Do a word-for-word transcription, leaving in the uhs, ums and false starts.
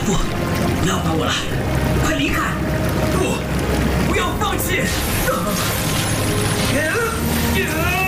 不，不要管我了，快离开！不，不要放弃！啊